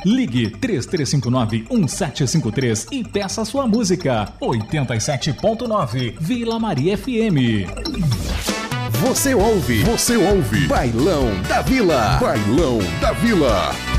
Ligue 3359-1753 e peça sua música. 87.9 Vila Maria FM. Você ouve Bailão da Vila. Bailão da Vila.